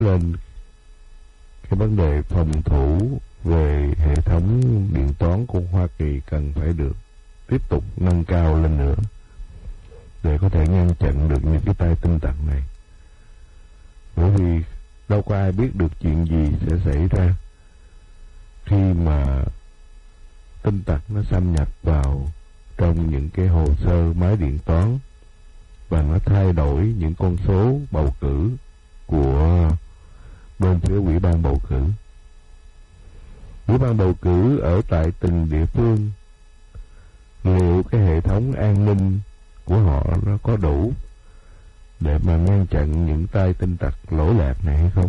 lên cái vấn đề phòng thủ về hệ thống điện toán của Hoa Kỳ cần phải được tiếp tục nâng cao lên nữa để có thể ngăn chặn được những cái tay tin tặc này. Bởi vì đâu có ai biết được chuyện gì sẽ xảy ra khi mà tin tặc nó xâm nhập vào trong những cái hồ sơ máy điện toán và nó thay đổi những con số bầu cử của bên phía Ủy ban bầu cử. Ủy ban bầu cử ở tại từng địa phương, liệu cái hệ thống an ninh của họ nó có đủ để mà ngăn chặn những tay tin tặc lỗi lạc này hay không?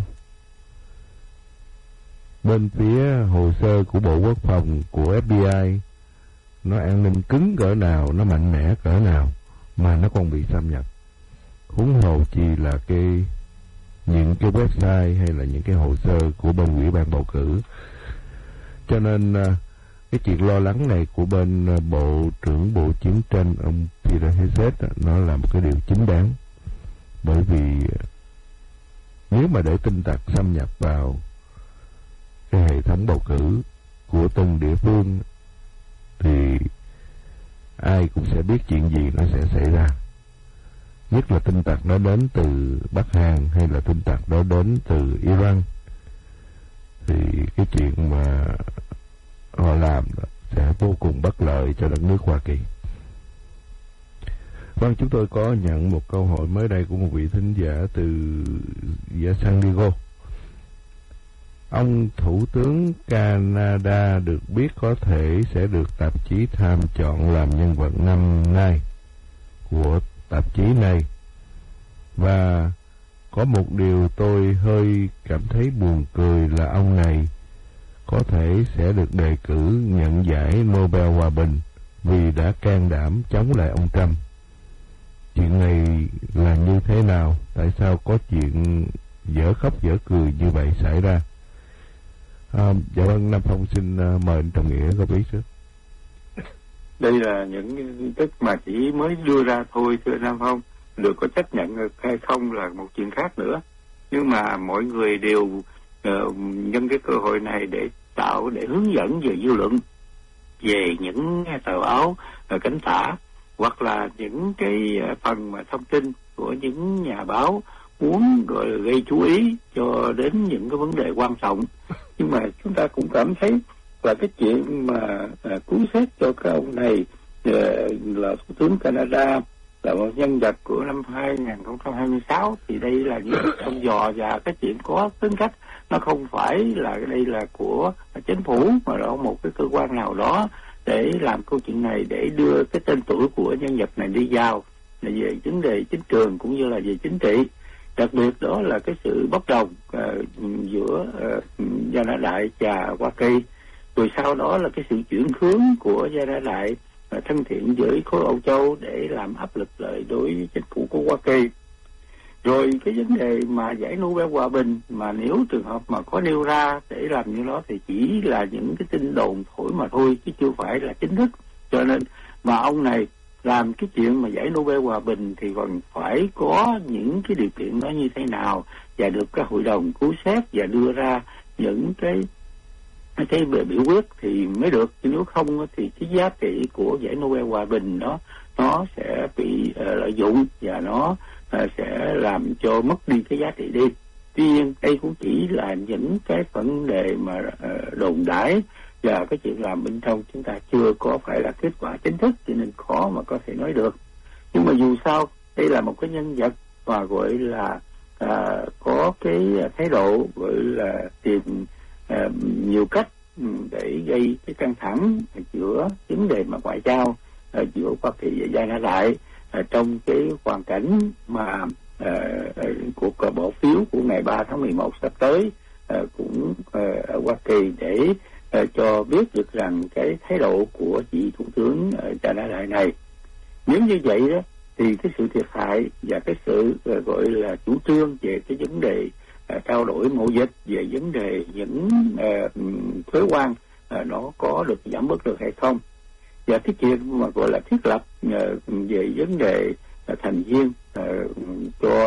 Bên phía hồ sơ của Bộ Quốc phòng, của FBI, nó an ninh cứng cỡ nào, nó mạnh mẽ cỡ nào mà nó còn bị xâm nhập. Huống hồ chi là những cái website hay là những cái hồ sơ của bên Ủy ban bầu cử. Cho nên cái chuyện lo lắng này của bên Bộ trưởng Bộ Chiến tranh ông Peter Hegseth nó là một cái điều chính đáng. Bởi vì nếu mà để tin tặc xâm nhập vào cái hệ thống bầu cử của từng địa phương thì ai cũng sẽ biết chuyện gì nó sẽ xảy ra. Nhất là tin tặc nó đến từ Bắc Hàn hay là tin tặc đó đến từ Iran, thì cái chuyện mà họ làm sẽ vô cùng bất lợi cho đất nước Hoa Kỳ. Vâng, chúng tôi có nhận một câu hỏi mới đây của một vị thính giả từ San Diego. Ông Thủ tướng Canada được biết có thể sẽ được tạp chí Time chọn làm nhân vật năm nay của tạp chí này. Và có một điều tôi hơi cảm thấy buồn cười là ông này có thể sẽ được đề cử nhận giải Nobel Hòa Bình vì đã can đảm chống lại ông Trump. Chuyện này là như thế nào? Tại sao có chuyện dở khóc dở cười như vậy xảy ra? Dạ vâng, Nam Phong xin mời anh Trọng Nghĩa góp ý trước. Đây là những tin tức mà chỉ mới đưa ra thôi, thưa Nam Phong. Được có chấp nhận hay không là một chuyện khác nữa. Nhưng mà mọi người đều nhân cái cơ hội này để hướng dẫn về dư luận, về những tờ báo cánh tả, hoặc là những cái phần mà thông tin của những nhà báo muốn gọi là gây chú ý cho đến những cái vấn đề quan trọng. Nhưng mà chúng ta cũng cảm thấy là cái chuyện mà cứu xét cho cái ông này là Thủ tướng Canada là một nhân vật của năm 2026 thì đây là những thăm dò, và cái chuyện có tính cách nó không phải là đây là của chính phủ mà là một cái cơ quan nào đó để làm câu chuyện này, để đưa cái tên tuổi của nhân vật này đi vào là về vấn đề chính trường cũng như là về chính trị. Đặc biệt đó là cái sự bất đồng giữa Gia Đa Đại và Hoa Kỳ, rồi sau đó là cái sự chuyển hướng của Gia Đa Đại thân thiện với khối Âu Châu để làm áp lực lại đối với chính phủ của Hoa Kỳ. Rồi cái vấn đề mà giải Nobel Hòa Bình mà nếu trường hợp mà có nêu ra để làm như đó thì chỉ là những cái tin đồn thổi mà thôi, chứ chưa phải là chính thức. Cho nên mà ông này làm cái chuyện mà giải Nobel Hòa Bình thì còn phải có những cái điều kiện đó như thế nào, và được các hội đồng cứu xét và đưa ra những cái biểu quyết thì mới được. Nếu không thì cái giá trị của giải Nobel Hòa Bình đó nó sẽ bị lợi dụng và nó sẽ làm cho mất đi cái giá trị đi. Tuy nhiên đây cũng chỉ là những cái vấn đề mà đồn đãi, và cái chuyện làm bên trong chúng ta chưa có phải là kết quả chính thức, cho nên khó mà có thể nói được. Nhưng mà dù sao đây là một cái nhân vật mà gọi là có cái thái độ gọi là tìm nhiều cách để gây cái căng thẳng giữa vấn đề mà ngoại giao giữa Hoa Kỳ và Gia Đa Đại trong cái hoàn cảnh mà cuộc bỏ phiếu của ngày 3 tháng 11 sắp tới cũng ở Hoa Kỳ, để cho biết được rằng cái thái độ của vị Thủ tướng Gia Đa Đại này. Nếu như vậy đó thì cái sự thiệt hại và cái sự gọi là chủ trương về cái vấn đề trao đổi mậu dịch, về vấn đề những thuế quan nó có được giảm bớt được hay không, và cái chuyện mà gọi là thiết lập về vấn đề thành viên cho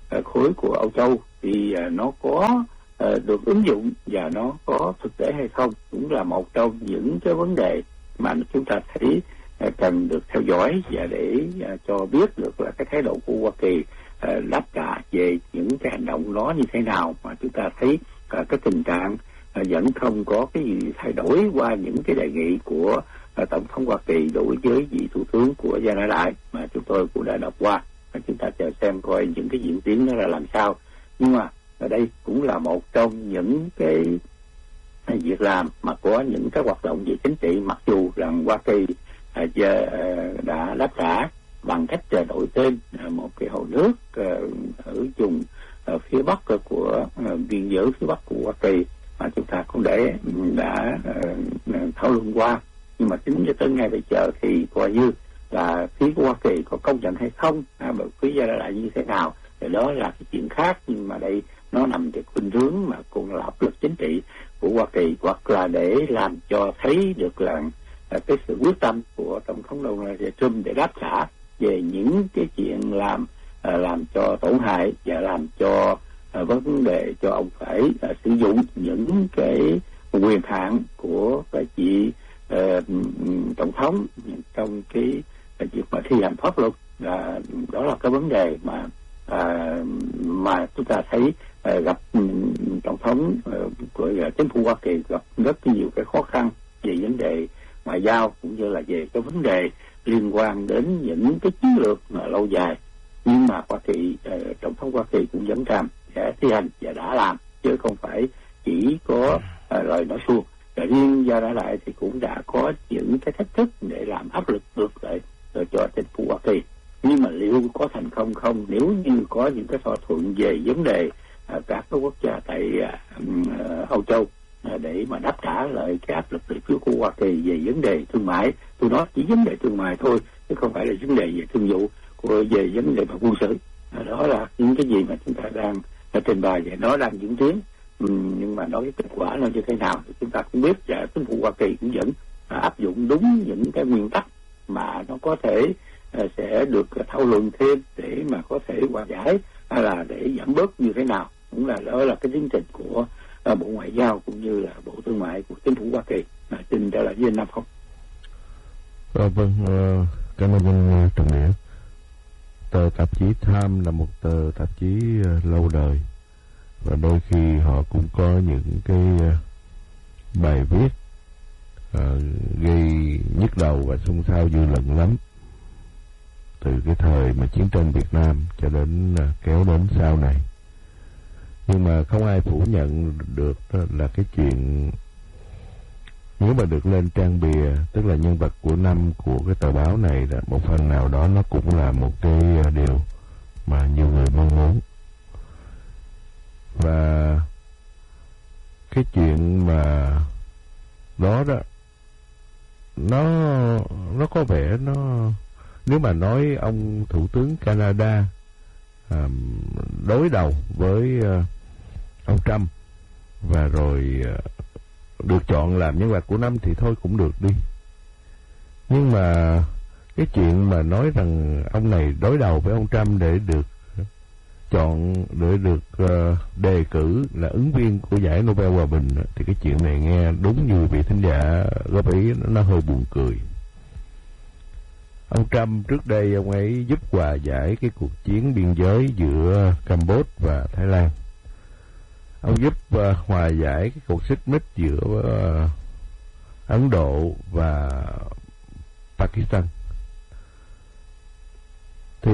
khối của Âu Châu thì nó có được ứng dụng và nó có thực tế hay không, cũng là một trong những cái vấn đề mà chúng ta thấy cần được theo dõi, và để cho biết được là cái thái độ của Hoa Kỳ đáp trả về những cái hành động đó như thế nào. Mà chúng ta thấy cái tình trạng vẫn không có cái gì thay đổi qua những cái đề nghị của Tổng thống Hoa Kỳ đối với vị thủ tướng của Gia Lai mà chúng tôi cũng đã đọc qua. Chúng ta chờ xem coi những cái diễn tiến nó là làm sao. Nhưng mà ở đây cũng là một trong những cái việc làm mà có những cái hoạt động về chính trị, mặc dù rằng Hoa Kỳ đã đáp trả bằng cách đổi tên một cái hồ nước ở vùng phía bắc của biên giới phía bắc của Hoa Kỳ mà chúng ta cũng đã thảo luận qua. Nhưng mà tính cho tới ngày bây giờ thì coi như là phía của Hoa Kỳ có công nhận hay không, phía Gia lại như thế nào thì đó là cái chuyện khác. Nhưng mà đây nó nằm cái khuynh hướng mà cũng là áp lực chính trị của Hoa Kỳ, hoặc là để làm cho thấy được là cái sự quyết tâm của Tổng thống Donald Trump để đáp trả về những cái chuyện làm cho tổn hại và làm cho vấn đề cho ông phải sử dụng những cái quyền hạn của cái chị tổng thống trong cái việc mà thi hành pháp luật. Đó là cái vấn đề mà chúng ta thấy gặp tổng thống của chính phủ Hoa Kỳ gặp rất nhiều cái khó khăn về vấn đề ngoại giao, cũng như là về cái vấn đề liên quan đến những cái chiến lược lâu dài. Nhưng mà Hoa Kỳ, tổng thống Hoa Kỳ cũng vẫn sẽ thi hành và đã làm, chứ không phải chỉ có lời nói suông. Và riêng Gia lại thì cũng đã có những cái thách thức để làm áp lực ngược lại cho chính phủ Hoa Kỳ. Nhưng mà liệu có thành công không, nếu như có những cái thỏa thuận về vấn đề các cái quốc gia tại Âu Châu để mà đáp trả lại cái áp lực từ phía của Hoa Kỳ về vấn đề thương mại. Tôi nói chỉ vấn đề thương mại thôi, chứ không phải là vấn đề về thương vụ, về vấn đề quân sự. Đó là những cái gì mà chúng ta đang trình bày và nó đang diễn tiến. Nhưng mà nói cái kết quả nó như thế nào thì chúng ta cũng biết, và chính phủ Hoa Kỳ cũng vẫn áp dụng đúng những cái nguyên tắc mà nó có thể sẽ được thảo luận thêm để mà có thể hòa giải, hay là để giảm bớt như thế nào. Cũng là đó là cái tiến trình của Bộ Ngoại giao cũng như là Bộ Thương mại của chính phủ Hoa Kỳ. Xin trở lại với anh Nam Phong. Vâng, cảm ơn anh Trần Nghĩa. Tờ tạp chí Time là một tờ tạp chí lâu đời, và đôi khi họ cũng có những cái bài viết gây nhức đầu và xôn xao dư luận lắm, từ cái thời mà chiến tranh Việt Nam cho đến kéo đến sau này. Nhưng mà không ai phủ nhận được là cái chuyện nếu mà được lên trang bìa, tức là nhân vật của năm của cái tờ báo này, là một phần nào đó nó cũng là một cái điều mà nhiều người mong muốn. Và cái chuyện mà đó nó có vẻ nếu mà nói ông thủ tướng Canada đối đầu với ông Trump và rồi được chọn làm nhân vật của năm thì thôi cũng được đi. Nhưng mà cái chuyện mà nói rằng ông này đối đầu với ông Trump để được chọn, để được đề cử là ứng viên của giải Nobel Hòa bình, thì cái chuyện này nghe đúng như vị thính giả góp ý, nó hơi buồn cười. Ông Trump trước đây ông ấy giúp hòa giải cái cuộc chiến biên giới giữa Campuchia và Thái Lan. Ông giúp hòa giải cái cuộc xích mích giữa Ấn Độ và Pakistan. Thì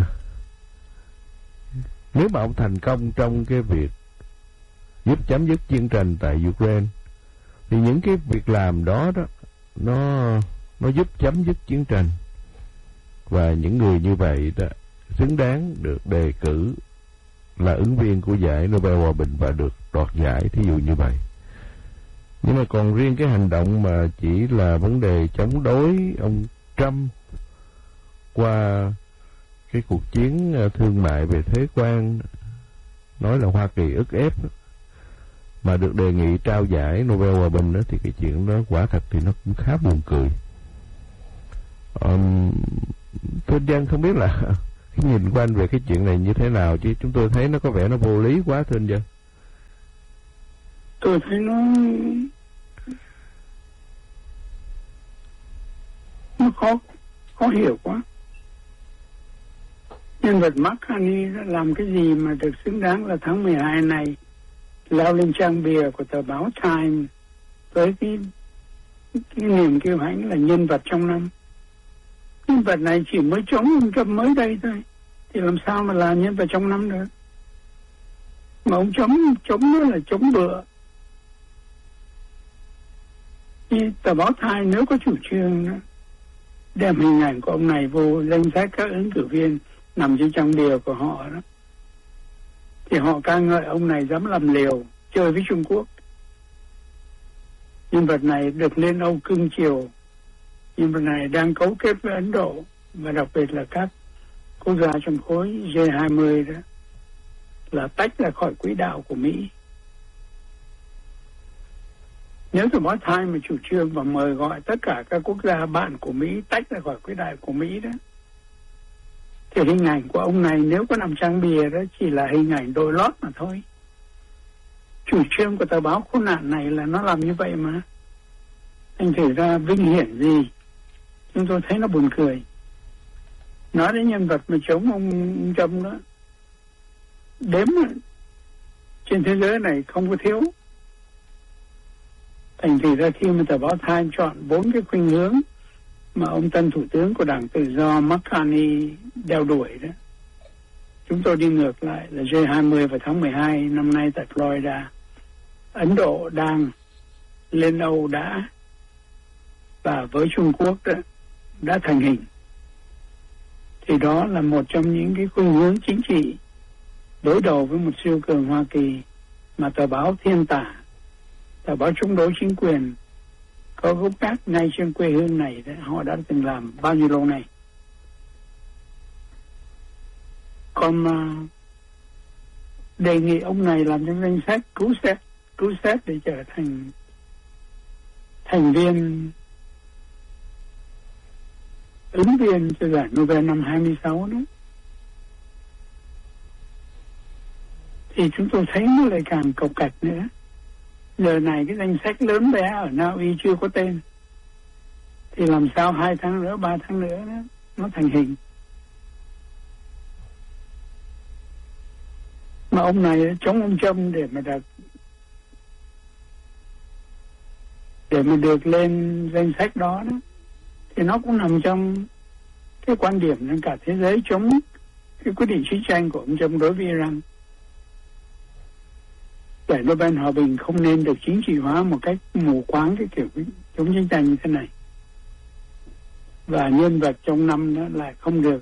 nếu mà ông thành công trong cái việc giúp chấm dứt chiến tranh tại Ukraine, thì những cái việc làm đó nó giúp chấm dứt chiến tranh, và những người như vậy đó xứng đáng được đề cử là ứng viên của giải Nobel Hòa bình và được đoạt giải, thí dụ như vậy. Nhưng mà còn riêng cái hành động mà chỉ là vấn đề chống đối ông Trump qua cái cuộc chiến thương mại về thuế quan, nói là Hoa Kỳ ức ép, mà được đề nghị trao giải Nobel Hòa bình đó, thì cái chuyện đó quả thật thì nó cũng khá buồn cười. Tôi đang không biết là Cái nhìn của anh về cái chuyện này như thế nào, chứ chúng tôi thấy nó có vẻ nó vô lý quá thưa anh Dân. Tôi thấy nó khó hiểu quá. Nhân vật McCartney đã làm cái gì mà được xứng đáng là tháng 12 này leo lên trang bìa của tờ báo Time với cái niềm kiêu hãnh là nhân vật trong năm. Nhân vật này chỉ mới chống ông Trump mới đây thôi, thì làm sao mà là nhân vật trong năm được? Mà ông chống nó là chống bựa. Thì tờ báo Time nếu có chủ trương đó, đem hình ảnh của ông này vô danh sách các ứng cử viên nằm trên trang bìa của họ đó, thì họ ca ngợi ông này dám làm liều chơi với Trung Quốc. Nhân vật này được lên Âu cưng chiều. Nhân vật này đang cấu kết với Ấn Độ và đặc biệt là các quốc gia trong khối G20 đó, là tách ra khỏi quỹ đạo của Mỹ. Nếu tờ báo Time mà chủ trương và mời gọi tất cả các quốc gia bạn của Mỹ tách ra khỏi quỹ đạo của Mỹ đó, thì hình ảnh của ông này nếu có nằm trang bìa đó chỉ là hình ảnh đội lót mà thôi. Chủ trương của tờ báo khốn nạn này là nó làm như vậy mà. Thành thử ra vinh hiển gì, chúng tôi thấy nó buồn cười. Nói đến nhân vật mà chống ông Trump đó, đếm trên thế giới này không có thiếu. Thành thử ra khi mà tờ báo Time chọn 4 cái khuynh hướng mà ông tân thủ tướng của Đảng Tự do McCartney đeo đuổi đó, chúng tôi đi ngược lại là G20 vào tháng 12 năm nay tại Florida. Ấn Độ đang, lên Âu đã, và với Trung Quốc đó, đã thành hình. Thì đó là một trong những cái khuynh hướng chính trị đối đầu với một siêu cường Hoa Kỳ mà tờ báo Thiên Tả, tờ báo chống đối chính quyền có gốc gác ngay trên quê hương này đó, họ đã từng làm bao nhiêu lâu nay. Còn đề nghị ông này làm trong danh sách cứu xét để trở thành thành viên ứng viên cho giải Nobel năm 26 đó, thì chúng tôi thấy nó lại càng cộc cạch nữa. Giờ này cái danh sách lớn bé ở Na Uy chưa có tên, thì làm sao 2 tháng nữa, 3 tháng nữa đó, nó thành hình. Mà ông này chống ông Trump để mà được lên danh sách đó đó, thì nó cũng nằm trong cái quan điểm nên cả thế giới chống cái quyết định chiến tranh của ông Trump đối với Iran. Giải Nobel hòa bình không nên được chính trị hóa một cách mù quáng cái kiểu chống chiến tranh như thế này. Và nhân vật trong năm đó lại không được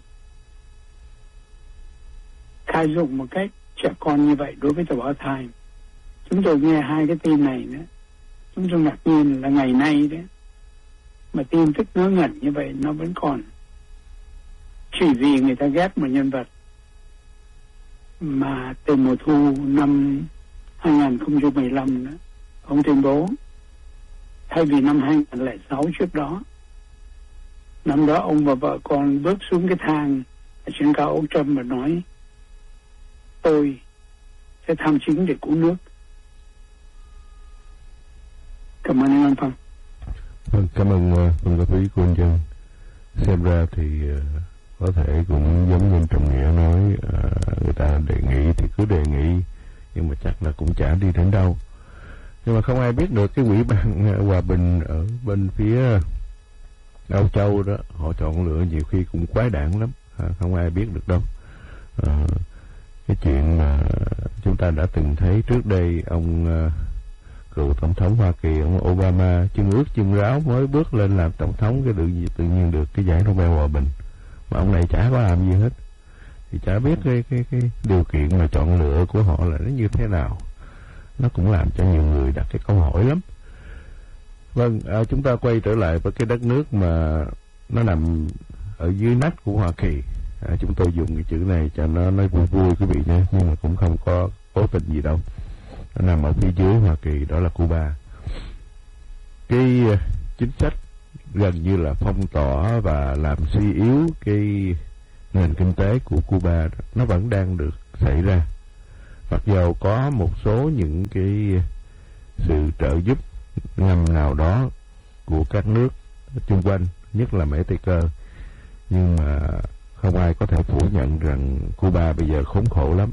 khai dụng một cách trẻ con như vậy đối với tờ báo Time. Chúng tôi nghe 2 cái tin này nữa, chúng tôi ngạc nhiên là ngày nay đấy mà tin tức ngớ ngẩn như vậy nó vẫn còn, chỉ vì người ta ghét một nhân vật mà từ mùa thu năm 2015 đó, ông tuyên bố thay vì năm 2006 trước đó, năm đó ông và vợ con bước xuống cái thang ở trên cao ốc Trump và nói tôi sẽ tham chính để cứu nước. Cảm ơn anh Phong. Vâng, cảm ơn phần góp ý của anh Dân. Xem ra thì có thể cũng giống như Trọng Nghĩa nói, người ta đề nghị thì cứ đề nghị, nhưng mà chắc là cũng chả đi đến đâu. Nhưng mà không ai biết được cái Ủy ban Hòa bình ở bên phía Âu Châu đó, họ chọn lựa nhiều khi cũng quái đản lắm, không ai biết được đâu. Cái chuyện mà chúng ta đã từng thấy trước đây, ông cựu tổng thống Hoa Kỳ ông Obama chân ướt chân ráo mới bước lên làm tổng thống, cái tự nhiên được cái giải Nobel Hòa bình, mà ông này chả có làm gì hết, thì chả biết cái điều kiện mà chọn lựa của họ là nó như thế nào. Nó cũng làm cho nhiều người đặt cái câu hỏi lắm. Vâng, chúng ta quay trở lại với cái đất nước mà nó nằm ở dưới nách của Hoa Kỳ. Chúng tôi dùng cái chữ này cho nó nói vui vui quý vị nhé, nhưng mà cũng không có cố tình gì đâu. Nó nằm ở phía dưới Hoa Kỳ, đó là Cuba. Cái chính sách gần như là phong tỏa và làm suy yếu cái nền kinh tế của Cuba nó vẫn đang được xảy ra. Mặc dầu có một số những cái sự trợ giúp ngầm nào đó của các nước xung quanh, nhất là Mỹ Tây Cơ, nhưng mà không ai có thể phủ nhận rằng Cuba bây giờ khốn khổ lắm.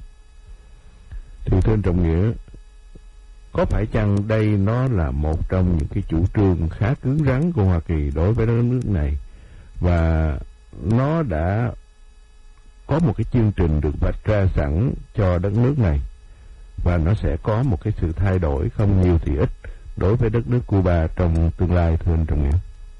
Thì thưa anh Trọng Nghĩa, có phải chăng đây nó là một trong những cái chủ trương khá cứng rắn của Hoa Kỳ đối với đất nước này, và nó đã có một cái chương trình được vạch ra sẵn cho đất nước này, và nó sẽ có một cái sự thay đổi không nhiều thì ít đối với đất nước Cuba trong tương lai, thưa anh Trọng Nghĩa?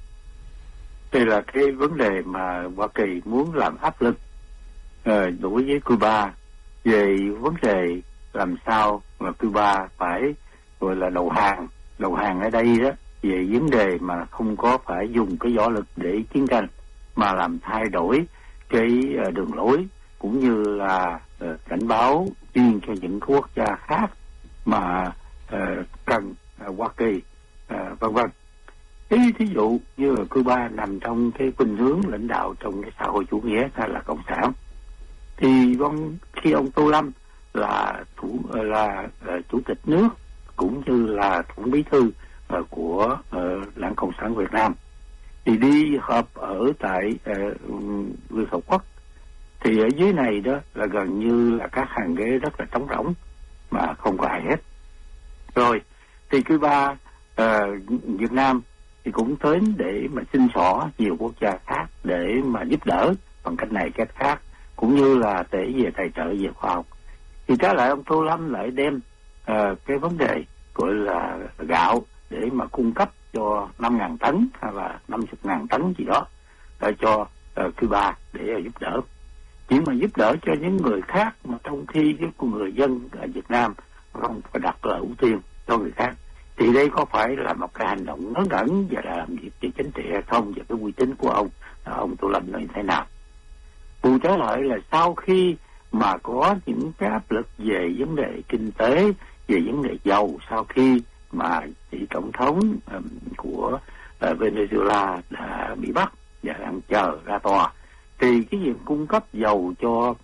Đây là cái vấn đề mà Hoa Kỳ muốn làm áp lực đối với Cuba về vấn đề làm sao mà Cuba phải gọi là đầu hàng ở đây đó, về vấn đề mà không có phải dùng cái võ lực để chiến tranh, mà làm thay đổi cái đường lối, cũng như là cảnh báo riêng cho những quốc gia khác mà cần Hoa Kỳ, vân vân. Thí dụ như là Cuba nằm trong cái khuynh hướng lãnh đạo trong cái xã hội chủ nghĩa hay là cộng sản, thì khi ông Tô Lâm là chủ tịch nước cũng như là tổng bí thư của Đảng Cộng sản Việt Nam, thì đi họp ở tại Liên Hợp Quốc, thì ở dưới này đó là gần như là các hàng ghế rất là trống rỗng mà không có ai hết. Rồi thì Cuba, Việt Nam thì cũng đến để mà xin xỏ nhiều quốc gia khác để mà giúp đỡ bằng cách này cách khác, cũng như là để về tài trợ về khoa học. Thì trái lại ông Tô Lâm lại đem cái vấn đề gọi là gạo để mà cung cấp cho 5.000 tấn hay là 50.000 tấn gì đó cho Cuba để giúp đỡ. Chỉ mà giúp đỡ cho những người khác, mà trong khi cái người dân ở Việt Nam không phải đặt là ưu tiên cho người khác, thì đây có phải là một cái hành động ngớ ngẩn và là làm việc về chính trị hay không, và cái uy tín của ông Tô Lâm như thế nào? Bù trở lại là sau khi mà có những cái áp lực về vấn đề kinh tế, về vấn đề dầu, sau khi mà vị tổng thống của Venezuela đã bị bắt và đang chờ ra tòa, thì cái việc cung cấp dầu cho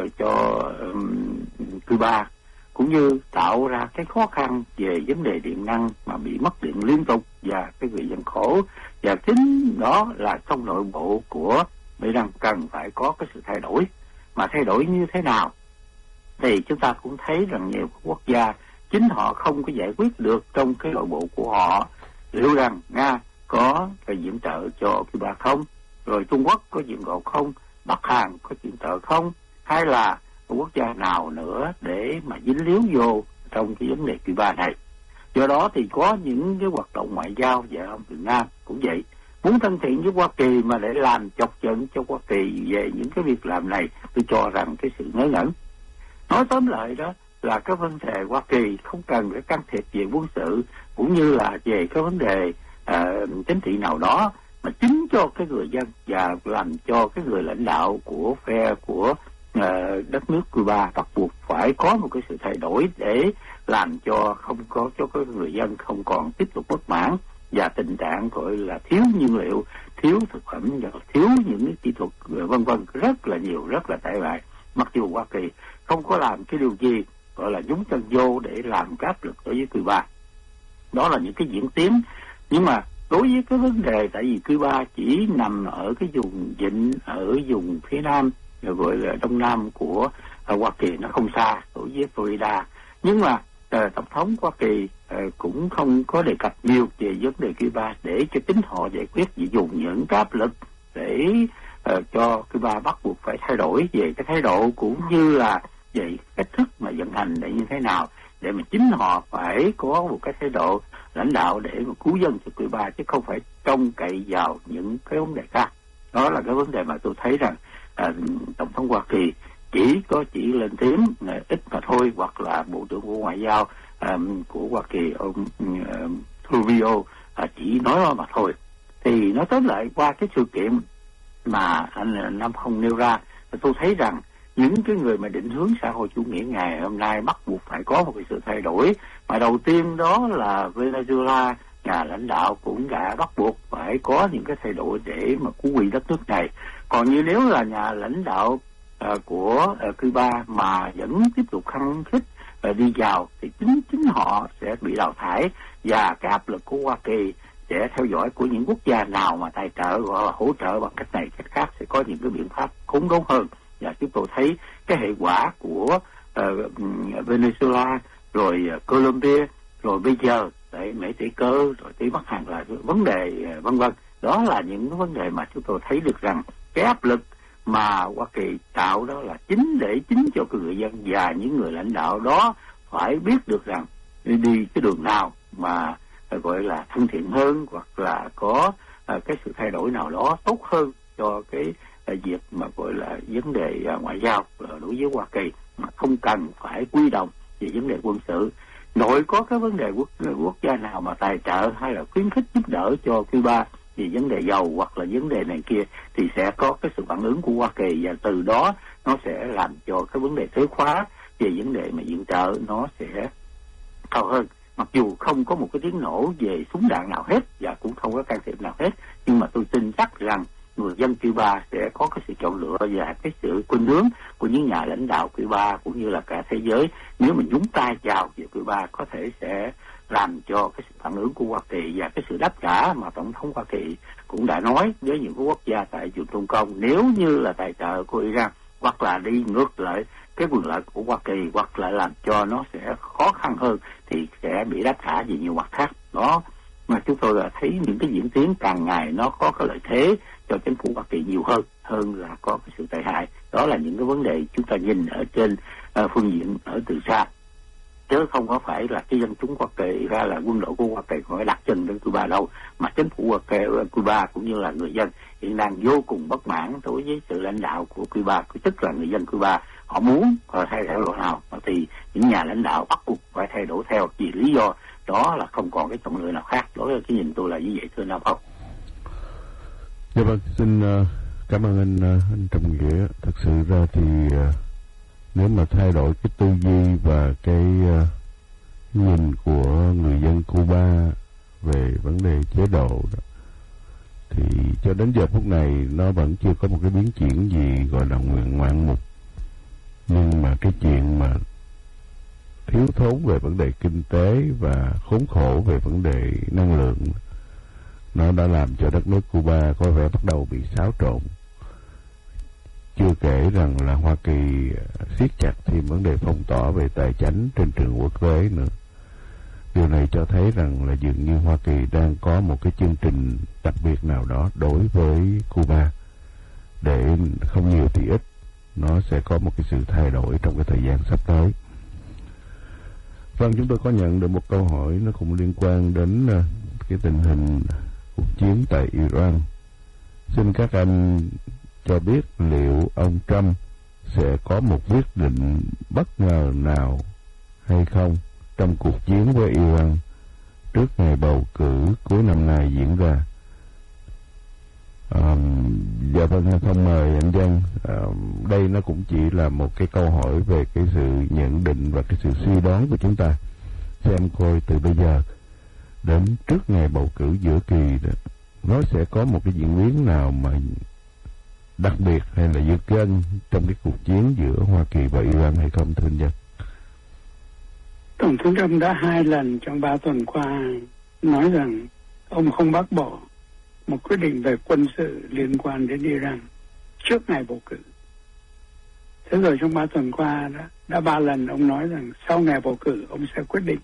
Cuba cũng như tạo ra cái khó khăn về vấn đề điện năng mà bị mất điện liên tục và cái người dân khổ, và chính đó là trong nội bộ của Mỹ đang cần phải có cái sự thay đổi. Mà thay đổi như thế nào thì chúng ta cũng thấy rằng nhiều quốc gia chính họ không có giải quyết được trong cái nội bộ của họ, liệu rằng Nga có phải viện trợ cho Cuba không, rồi Trung Quốc có viện trợ không, Bắc Hàn có viện trợ không, hay là quốc gia nào nữa để mà dính líu vô trong cái vấn đề Cuba này. Do đó thì có những cái hoạt động ngoại giao và ông Việt Nam cũng vậy, muốn thân thiện với Hoa Kỳ mà để làm chọc giận cho Hoa Kỳ về những cái việc làm này, tôi cho rằng cái sự ngớ ngẩn. Nói tóm lại đó là cái vấn đề Hoa Kỳ không cần phải can thiệp về quân sự cũng như là về cái vấn đề chính trị nào đó, mà chính cho cái người dân và làm cho cái người lãnh đạo của phe của đất nước Cuba bắt buộc phải có một cái sự thay đổi để làm cho không có cho cái người dân không còn tiếp tục bất mãn, và tình trạng gọi là thiếu nhiên liệu, thiếu thực phẩm và thiếu những cái kỹ thuật vân vân rất là nhiều, rất là tệ bại. Mặc dù Hoa Kỳ không có làm cái điều gì gọi là nhúng chân vô để làm áp lực đối với Cuba. Đó là những cái diễn tiến. Nhưng mà đối với cái vấn đề, tại vì Cuba chỉ nằm ở cái vùng vịnh ở vùng phía nam, gọi là đông nam của Hoa Kỳ, nó không xa đối với Florida. Nhưng mà tổng thống Hoa Kỳ cũng không có đề cập nhiều về vấn đề Cuba để cho chính họ giải quyết, vì dùng những cái áp lực để cho Cuba bắt buộc phải thay đổi về cái thái độ cũng như là về cách thức mà vận hành để như thế nào, để mà chính họ phải có một cái thái độ lãnh đạo để mà cứu dân cho Cuba, chứ không phải trông cậy vào những cái vấn đề khác. Đó là cái vấn đề mà tôi thấy rằng tổng thống Hoa Kỳ chỉ lên tiếng ít mà thôi, hoặc là Bộ trưởng Bộ Ngoại giao của Hoa Kỳ ông Rubio chỉ nói mà thôi. Thì nói tóm lại qua cái sự kiện mà anh Nam Phong nêu ra, tôi thấy rằng những cái người mà định hướng xã hội chủ nghĩa ngày hôm nay bắt buộc phải có một cái sự thay đổi. Mà đầu tiên đó là Venezuela nhà lãnh đạo cũng đã bắt buộc phải có những cái thay đổi để mà cứu nguy đất nước này. Còn như nếu là nhà lãnh đạo của Cuba mà vẫn tiếp tục khăng khít đi vào thì chính họ sẽ bị đào thải, và cái áp lực của Hoa Kỳ sẽ theo dõi của những quốc gia nào mà tài trợ hoặc là hỗ trợ bằng cách này cách khác sẽ có những cái biện pháp khốn đốn hơn. Và chúng tôi thấy cái hệ quả của Venezuela rồi Colombia rồi bây giờ tại Mỹ tỷ cơ rồi tới Bắc Hàn là vấn đề vân vân. Đó là những vấn đề mà chúng tôi thấy được rằng cái áp lực mà Hoa Kỳ tạo đó là chính cho người dân, và những người lãnh đạo đó phải biết được rằng đi cái đường nào mà gọi là thân thiện hơn, hoặc là có cái sự thay đổi nào đó tốt hơn cho cái việc mà gọi là vấn đề ngoại giao đối với Hoa Kỳ, mà không cần phải quy động về vấn đề quân sự. Nội có cái vấn đề quốc gia nào mà tài trợ hay là khuyến khích giúp đỡ cho Cuba vì vấn đề dầu hoặc là vấn đề này kia thì sẽ có cái sự phản ứng của Hoa Kỳ, và từ đó nó sẽ làm cho cái vấn đề thuế khóa về vấn đề mà viện trợ nó sẽ cao hơn. Mặc dù không có một cái tiếng nổ về súng đạn nào hết và cũng không có can thiệp nào hết, nhưng mà tôi tin chắc rằng người dân Cuba sẽ có cái sự chọn lựa và cái sự khuynh hướng của những nhà lãnh đạo Cuba cũng như là cả thế giới. Nếu mình nhúng tay vào về Cuba có thể sẽ làm cho cái sự phản ứng của Hoa Kỳ và cái sự đáp trả mà Tổng thống Hoa Kỳ cũng đã nói với những quốc gia tại vùng Trung Đông, nếu như là tài trợ của Iran hoặc là đi ngược lại cái quyền lợi của Hoa Kỳ hoặc là làm cho nó sẽ khó khăn hơn thì sẽ bị đáp trả về nhiều mặt khác. Đó mà chúng tôi là thấy những cái diễn tiến càng ngày nó có cái lợi thế cho chính phủ Hoa Kỳ nhiều hơn là có cái sự tệ hại. Đó là những cái vấn đề chúng ta nhìn ở trên phương diện ở từ xa, chứ không có phải là cái dân chúng Hoa Kỳ ra là quân đội của Hoa Kỳ phải đặt chân đến Cuba đâu, mà chính phủ Cuba cũng như là người dân hiện đang vô cùng bất mãn đối với sự lãnh đạo của Cuba, tức là người dân Cuba họ muốn thay đổi loại nào thì những nhà lãnh đạo bắt buộc phải thay đổi theo, vì lý do đó là không còn cái chọn lựa nào khác. Đối với cái nhìn tôi là như vậy thưa Nam Phong. Dạ vâng, xin cảm ơn anh Trọng Nghĩa. Thật sự ra thì nếu mà thay đổi cái tư duy và cái nhìn của người dân Cuba về vấn đề chế độ đó, thì cho đến giờ phút này nó vẫn chưa có một cái biến chuyển gì gọi là ngoạn mục. Nhưng mà cái chuyện mà thiếu thốn về vấn đề kinh tế và khốn khổ về vấn đề năng lượng, nó đã làm cho đất nước Cuba có vẻ bắt đầu bị xáo trộn. Chưa kể rằng là Hoa Kỳ siết chặt thêm vấn đề phong tỏa về tài chánh trên trường quốc tế nữa. Điều này cho thấy rằng là dường như Hoa Kỳ đang có một cái chương trình đặc biệt nào đó đối với Cuba, để không nhiều thì ít nó sẽ có một cái sự thay đổi trong cái thời gian sắp tới. Vâng, chúng tôi có nhận được một câu hỏi nó cũng liên quan đến cái tình hình cuộc chiến tại Iran. Xin các anh cho biết liệu ông Trump sẽ có một quyết định bất ngờ nào hay không trong cuộc chiến với Iran trước ngày bầu cử cuối năm nay diễn ra. Dạ vâng, không mời anh Dân. Đây nó cũng chỉ là một cái câu hỏi về cái sự nhận định và cái sự suy đoán của chúng ta, xem coi từ bây giờ đến trước ngày bầu cử giữa kỳ đó, nó sẽ có một cái diễn biến nào mà đặc biệt hay là giật gân trong cái cuộc chiến giữa Hoa Kỳ và Iran hay không, thưa anh Dân? Tổng thống Trump đã 2 lần trong 3 tuần qua nói rằng ông không bác bỏ một quyết định về quân sự liên quan đến Iran trước ngày bầu cử. Thế rồi trong 3 tuần qua đã 3 lần ông nói rằng sau ngày bầu cử ông sẽ quyết định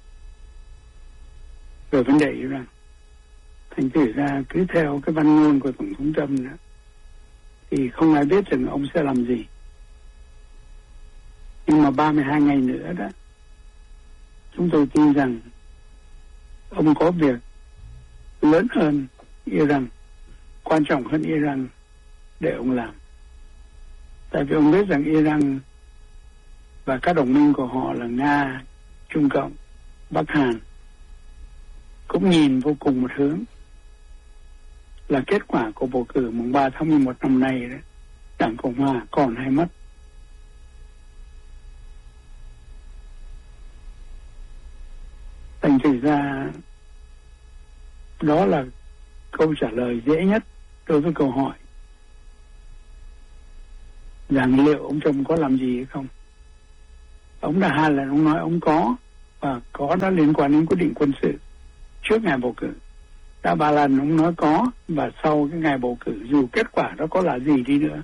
về vấn đề Iran. Thành thử ra cứ theo cái văn ngôn của Tổng thống Trump đó, thì không ai biết rằng ông sẽ làm gì. Nhưng mà 32 ngày nữa đó, chúng tôi tin rằng ông có việc lớn hơn Iran, quan trọng hơn Iran để ông làm. Tại vì ông biết rằng Iran và các đồng minh của họ là Nga, Trung Cộng, Bắc Hàn cũng nhìn vô cùng một hướng là kết quả của bầu cử mùng 3 tháng 11 năm nay đó, Đảng Cộng Hòa còn hay mất. Thành thử ra Đó là câu trả lời dễ nhất đối với câu hỏi rằng liệu ông Trump có làm gì hay không. Ông đã 2 lần ông nói ông có, và có đã liên quan đến quyết định quân sự trước ngày bầu cử. Đã 3 lần ông nói có, và sau cái ngày bầu cử, dù kết quả đó có là gì đi nữa,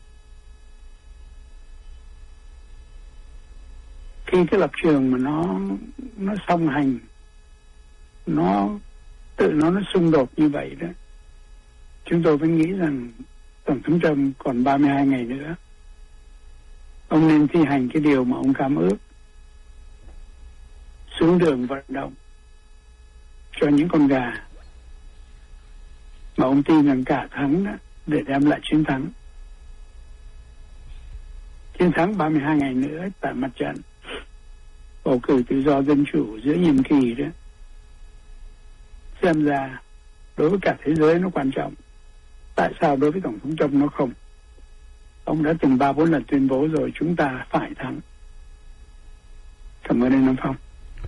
khi cái lập trường mà nó song hành, nó tự nó xung đột như vậy đó, chúng tôi vẫn nghĩ rằng Tổng thống Trump còn 32 ngày nữa, ông nên thi hành cái điều mà ông cam ước, xuống đường vận động cho những con gà mà ông tin rằng cả thắng đó, để đem lại chiến thắng. Chiến thắng 32 ngày nữa tại mặt trận bầu cử tự do dân chủ giữa nhiệm kỳ đó, xem ra đối với cả thế giới nó quan trọng. Tại sao đối với Tổng thống Trump nó không? Ông đã từng 3-4 lần tuyên bố rồi, chúng ta phải thắng. Cảm ơn anh Nam Phong.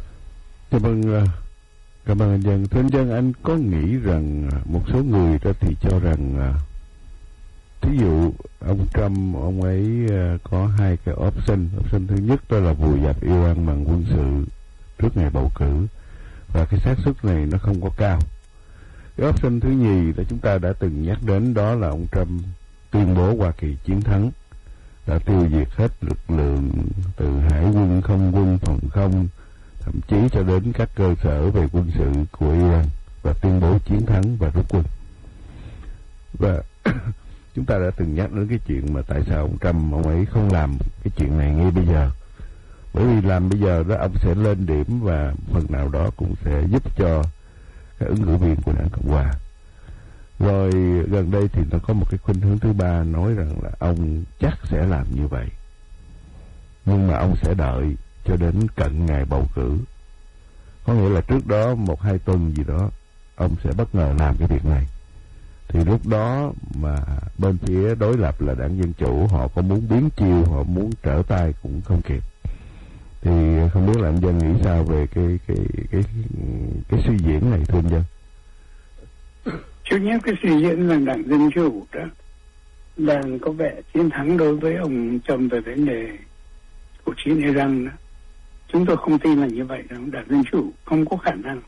Cảm ơn anh Dân. Thưa anh Dân, anh có nghĩ rằng một số người đó thì cho rằng thí dụ ông Trump, ông ấy có 2 cái option. Option thứ nhất đó là vùi dập Iran bằng quân sự trước ngày bầu cử, và cái xác suất này nó không có cao. Cái option thứ nhì là chúng ta đã từng nhắc đến, đó là ông Trump tuyên bố Hoa Kỳ chiến thắng, đã tiêu diệt hết lực lượng từ hải quân, không quân, phòng không, thậm chí cho đến các cơ sở về quân sự của Iran, và tuyên bố chiến thắng và rút quân. Và chúng ta đã từng nhắc đến cái chuyện mà tại sao ông Trump ông ấy không làm cái chuyện này ngay bây giờ. Bởi vì làm bây giờ đó ông sẽ lên điểm, và phần nào đó cũng sẽ giúp cho các ứng cử viên của Đảng Cộng Hòa. Rồi gần đây thì nó có một cái khuynh hướng thứ ba nói rằng là ông chắc sẽ làm như vậy, nhưng mà ông sẽ đợi cho đến cận ngày bầu cử. Có nghĩa là trước đó 1-2 tuần gì đó ông sẽ bất ngờ làm cái việc này. Thì lúc đó mà bên phía đối lập là Đảng Dân Chủ, họ có muốn biến chiêu, họ muốn trở tay cũng không kịp. Thì không biết là anh Dân nghĩ sao về cái suy diễn này, thưa anh Dân? Trước nhất, cái suy diễn rằng Đảng Dân Chủ đó đang có vẻ chiến thắng đối với ông Trump về vấn đề cuộc chiến Iran đó. Chúng tôi không tin là như vậy đâu. Đảng Dân Chủ không có khả năng.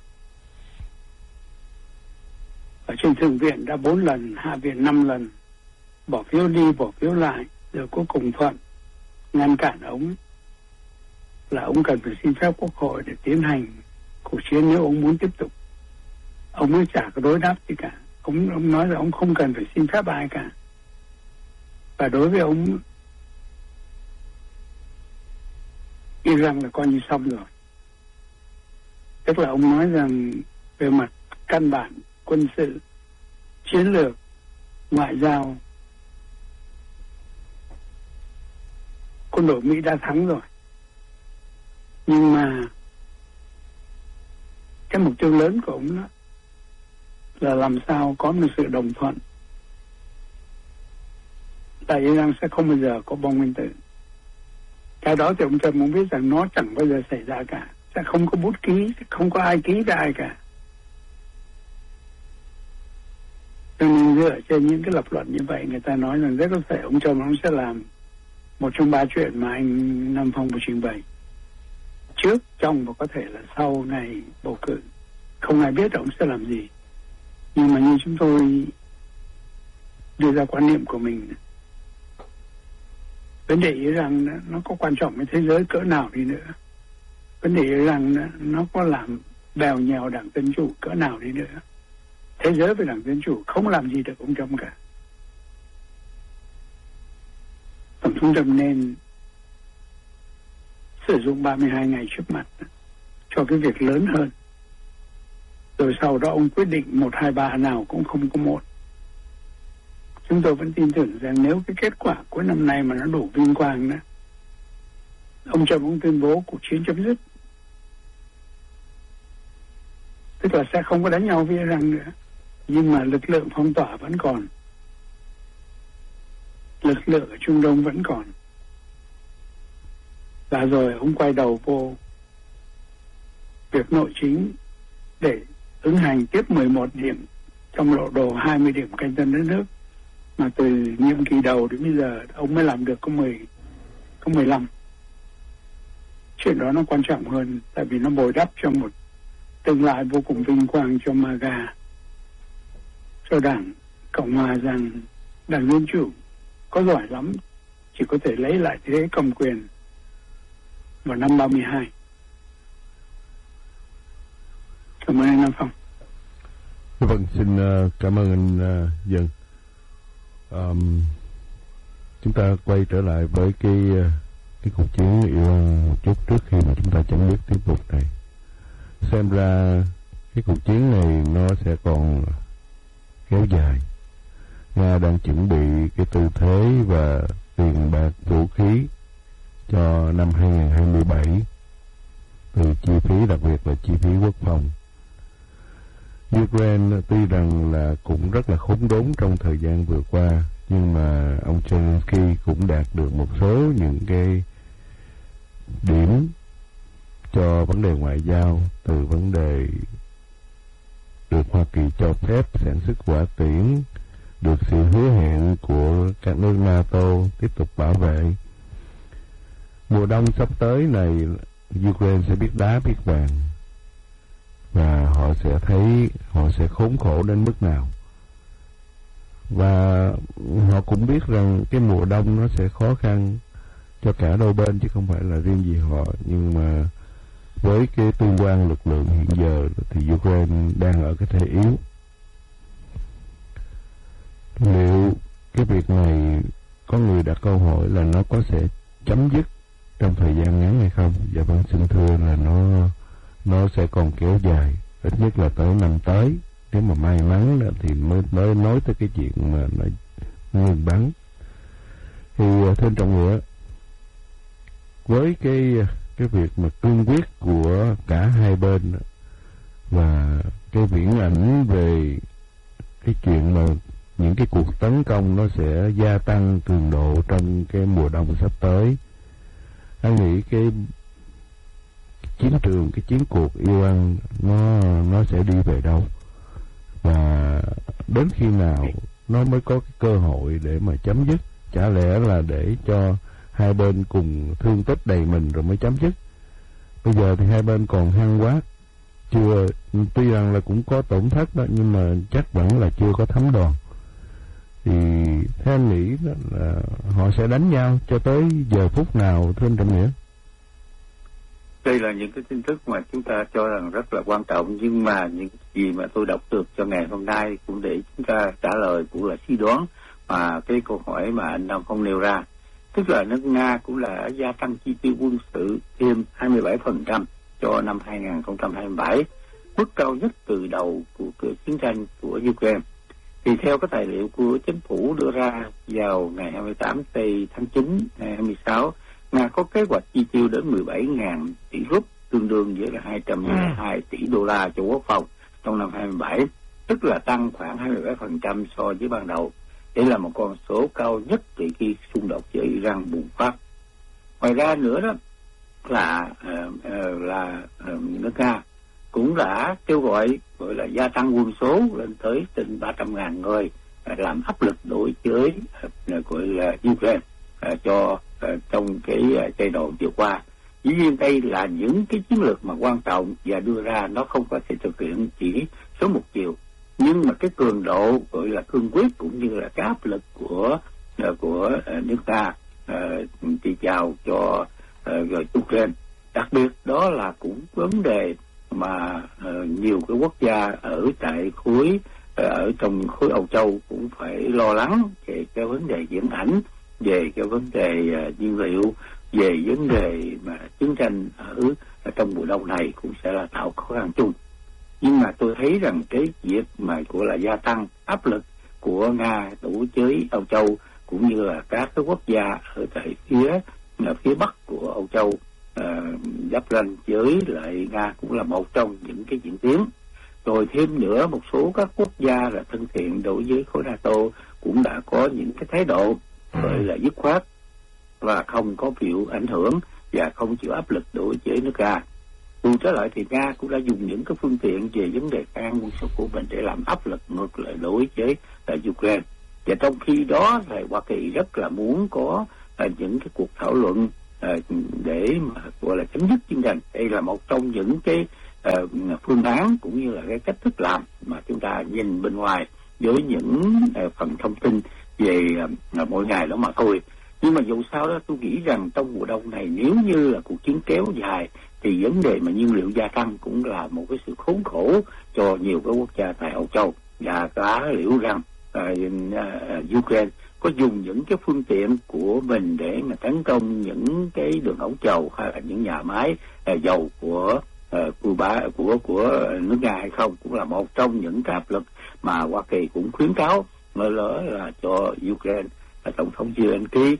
Ở trên Thượng viện đã 4 lần, Hạ viện 5 lần, bỏ phiếu đi, bỏ phiếu lại, rồi cuối cùng thuận ngăn cản ông, là ông cần phải xin phép Quốc hội để tiến hành cuộc chiến nếu ông muốn tiếp tục. Ông mới chả có đối đáp gì cả. Ông nói là ông không cần phải xin phép ai cả. Và đối với ông, Iran là coi như xong rồi. Tức là ông nói rằng về mặt căn bản, quân sự, chiến lược, ngoại giao, quân đội Mỹ đã thắng rồi. Nhưng mà cái mục tiêu lớn của ông đó là làm sao có một sự đồng thuận tại Iran sẽ không bao giờ có bom nguyên tử. Cái đó thì ông Trump muốn biết rằng nó chẳng bao giờ xảy ra cả, sẽ không có bút ký, không có ai ký ra ai cả. Cho nên dựa trên những cái lập luận như vậy, người ta nói rằng rất có thể ông Trump ông sẽ làm một trong 3 chuyện mà anh Nam Phong vừa trình bày: trước, trong và có thể là sau ngày bầu cử. Không ai biết ông sẽ làm gì, nhưng mà như chúng tôi đưa ra quan niệm của mình, vấn đề Iran nó có quan trọng với thế giới cỡ nào đi nữa, vấn đề Iran nó có làm bèo nhèo Đảng Dân Chủ cỡ nào đi nữa, thế giới với Đảng Dân Chủ không làm gì được ông Trump cả. Tổng thống Trump nên sử dụng 32 ngày trước mặt cho cái việc lớn hơn, rồi sau đó ông quyết định 1, 2, 3 nào cũng không có một. Chúng tôi vẫn tin tưởng rằng nếu cái kết quả cuối năm nay mà nó đủ vinh quang đó, ông Trump cũng tuyên bố cuộc chiến chấm dứt, tức là sẽ không có đánh nhau với Iran nữa, nhưng mà lực lượng phong tỏa vẫn còn, lực lượng ở Trung Đông vẫn còn, và rồi ông quay đầu vô việc nội chính để ứng hành tiếp 11 điểm trong lộ đồ 20 điểm cạnh tranh đất nước, mà từ nhiệm kỳ đầu đến bây giờ ông mới làm được có 15. Chuyện đó nó quan trọng hơn, tại vì nó bồi đắp cho một tương lai vô cùng vinh quang cho MAGA, cho Đảng Cộng Hòa, rằng Đảng Dân Chủ có giỏi lắm chỉ có thể lấy lại thế cầm quyền vào năm 32. Cảm ơn anh Nam Phong. Vâng, xin cảm ơn anh Dân. Chúng ta quay trở lại với cái cuộc chiến Iran một chút trước khi mà chúng ta chấm dứt tiếp tục này. Xem ra cái cuộc chiến này nó sẽ còn kéo dài. Nga đang chuẩn bị cái tư thế và tiền bạc vũ khí cho năm 2027, từ chi phí, đặc biệt là chi phí quốc phòng. Ukraine tuy rằng là cũng rất là khốn đốn trong thời gian vừa qua, nhưng mà ông Zelensky cũng đạt được một số những cái điểm cho vấn đề ngoại giao, từ vấn đề được Hoa Kỳ cho phép sản xuất hỏa tiễn, được sự hứa hẹn của các nước NATO tiếp tục bảo vệ. Mùa đông sắp tới này, Ukraine sẽ biết đá biết vàng, và họ sẽ thấy họ sẽ khốn khổ đến mức nào. Và họ cũng biết rằng cái mùa đông nó sẽ khó khăn cho cả đôi bên, chứ không phải là riêng gì họ. Nhưng mà với cái tương quan lực lượng hiện giờ thì Ukraine đang ở cái thế yếu. Liệu cái việc này, có người đặt câu hỏi là nó có sẽ chấm dứt trong thời gian ngắn hay không? Dạ vâng, xin thưa là nó sẽ còn kéo dài, ít nhất là tới năm tới. Nếu mà may mắn thì mới nói tới cái chuyện mà nó ngừng bắn. Thì thưa anh Trọng Nghĩa, với cái việc mà cương quyết của cả hai bên và cái viễn ảnh về cái chuyện mà những cái cuộc tấn công nó sẽ gia tăng cường độ trong cái mùa đông sắp tới, anh nghĩ cái chiến trường, cái chiến cuộc Iran nó sẽ đi về đâu, và đến khi nào nó mới có cái cơ hội để mà chấm dứt? Chả lẽ là để cho hai bên cùng thương tích đầy mình rồi mới chấm dứt? Bây giờ thì hai bên còn hăng quát, chưa, tuy rằng là cũng có tổn thất đó, nhưng mà chắc vẫn là chưa có thắng đòn. Thì theo anh nghĩ là họ sẽ đánh nhau cho tới giờ phút nào, thưa anh Trọng Nghĩa? Đây là những cái tin tức mà chúng ta cho rằng rất là quan trọng, nhưng mà những gì mà tôi đọc được cho ngày hôm nay cũng để chúng ta trả lời cũng là suy đoán mà cái câu hỏi mà anh Nam Phong nêu ra. Tức là nước Nga cũng là gia tăng chi tiêu quân sự thêm 27% cho năm 2027, mức cao nhất từ đầu của chiến tranh của Ukraine. Thì theo cái tài liệu của chính phủ đưa ra vào ngày 28 tháng 9 ngày 26, Nga có kế hoạch chi tiêu đến 17.000 tỷ rúp, tương đương với là 202 tỷ đô la cho quốc phòng trong năm 2027, tức là tăng khoảng 27% so với ban đầu. Đây là một con số cao nhất từ khi xung đột với Iran bùng phát. Ngoài ra nữa đó là nước Nga cũng đã kêu gọi là gia tăng quân số lên tới trên 300.000 người, làm áp lực đối với gọi là Ukraine cho trong cái giai đoạn vừa qua. Dĩ nhiên đây là những cái chiến lược mà quan trọng và đưa ra, nó không có thể thực hiện chỉ số một chiều, nhưng mà cái cường độ gọi là cương quyết cũng như là cái áp lực của nước ta chỉ chào cho rồi Ukraine. Đặc biệt đó là cũng vấn đề mà nhiều cái quốc gia ở tại ở trong khối Âu Châu cũng phải lo lắng về cái vấn đề viễn ảnh, về cái vấn đề nhiên liệu, về vấn đề mà chiến tranh ở trong mùa đông này cũng sẽ là tạo khó khăn chung. Nhưng mà tôi thấy rằng cái việc mà gọi là gia tăng áp lực của Nga đối với Âu Châu cũng như là các cái quốc gia ở tại phía bắc của Âu Châu giáp ranh với lại Nga cũng là một trong những cái diễn tiến. Rồi thêm nữa, một số các quốc gia là thân thiện đối với khối NATO cũng đã có những cái thái độ gọi là dứt khoát và không có chịu ảnh hưởng và không chịu áp lực đối với nước Nga. Dù trở lại thì Nga cũng đã dùng những cái phương tiện về vấn đề khả năng quân sự của mình để làm áp lực ngược lại đối với Ukraine. Và trong khi đó thì Hoa Kỳ rất là muốn có những cái cuộc thảo luận để mà gọi là chấm dứt chiến tranh. Đây là một trong những cái phương án cũng như là cái cách thức làm mà chúng ta nhìn bên ngoài với những phần thông tin về mỗi ngày đó mà thôi. Nhưng mà dù sao đó, tôi nghĩ rằng trong mùa đông này nếu như là cuộc chiến kéo dài thì vấn đề mà nhiên liệu gia tăng cũng là một cái sự khốn khổ cho nhiều cái quốc gia tại Âu Châu. Và cả liệu rằng Ukraine có dùng những cái phương tiện của mình để mà tấn công những cái đường ống dầu hay là những nhà máy dầu của Cuba, của nước Nga hay không, cũng là một trong những cái áp lực mà Hoa Kỳ cũng khuyến cáo mở lỡ là cho Ukraine. Tổng thống Zelensky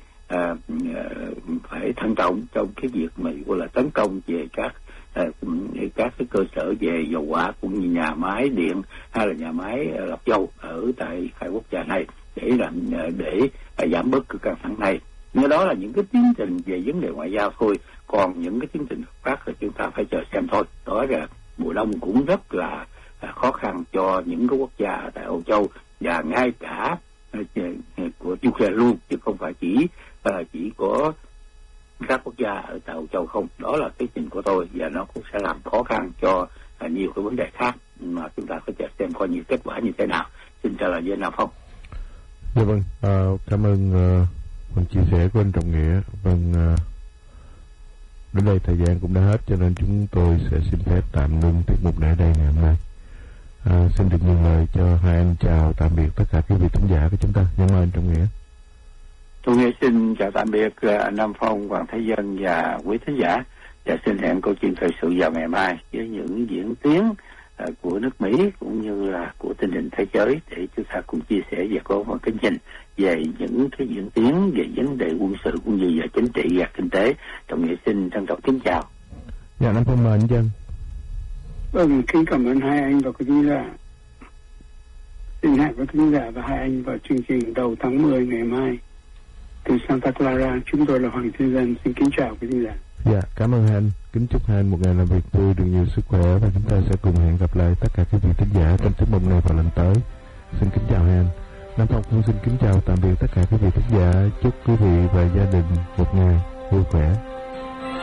phải thận trọng trong cái việc mà gọi là tấn công về các cái cơ sở về dầu hỏa cũng như nhà máy điện hay là nhà máy lọc dầu ở tại hai quốc gia này để giảm bớt cái căng thẳng này. Nhưng đó là những cái tiến trình về vấn đề ngoại giao thôi, còn những cái tiến trình khác thì chúng ta phải chờ xem thôi. Đó là mùa đông cũng rất là khó khăn cho những cái quốc gia tại Âu Châu và ngay cả của Ukraine luôn, chứ không phải chỉ có các quốc gia ở tại Âu Châu không. Đó là cái nhìn của tôi, và nó cũng sẽ làm khó khăn cho nhiều cái vấn đề khác mà chúng ta phải chờ xem coi những kết quả như thế nào. Xin trả lời với Nam Phong. Dạ vâng, cảm ơn phần chia sẻ của anh Trọng Nghĩa. Vâng, đến đây thời gian cũng đã hết, cho nên chúng tôi sẽ xin phép tạm ngưng tiết mục này ở đây ngày hôm nay. Xin được nhường lời cho hai anh chào tạm biệt tất cả quý vị thính giả của chúng ta. Cảm ơn anh Trọng Nghĩa. Tôi Nghĩa xin chào tạm biệt Nam Phong, Hoàng Thế Dân và quý thính giả, và xin hẹn câu chuyện thời sự vào ngày mai với những diễn tiến của nước Mỹ cũng như là của tình hình thế giới để chúng ta cùng chia sẻ và có một cái nhìn về những cái diễn tiến về vấn đề quân sự cũng như về chính trị và kinh tế. Trọng Nghĩa xin trân trọng kính chào. Dạ, Nam Phong mời anh Dân. Vâng, kính cảm ơn hai anh và quý thính giả. Xin hẹn với quý thính giả và hai anh vào chương trình đầu tháng 10 ngày mai. Từ Santa Clara, chúng tôi là Hoàng Thế Dân, xin kính chào quý thính giả. Dạ, cảm ơn hai anh. Kính chúc hai anh một ngày làm việc vui, được nhiều sức khỏe, và chúng ta sẽ cùng hẹn gặp lại tất cả quý vị thính giả trong tiết mục này vào lần tới. Xin kính chào hai anh. Nam Phong cũng xin kính chào tạm biệt tất cả quý vị thính giả. Chúc quý vị và gia đình một ngày vui khỏe.